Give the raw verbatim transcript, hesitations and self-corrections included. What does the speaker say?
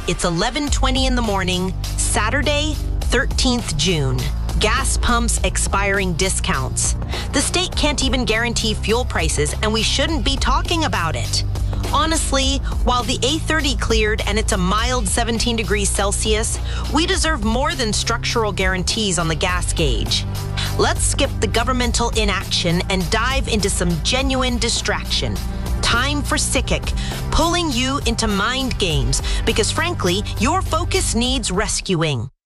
It's eleven twenty in the morning, Saturday, thirteenth of June. Gas pumps expiring discounts. The state can't even guarantee fuel prices, and we shouldn't be talking about it. Honestly, while the A thirty cleared and it's a mild seventeen degrees Celsius, we deserve more than structural guarantees on the gas gauge. Let's skip the governmental inaction and dive into some genuine distraction. Time for Sickick, pulling you into mind games because, frankly, your focus needs rescuing.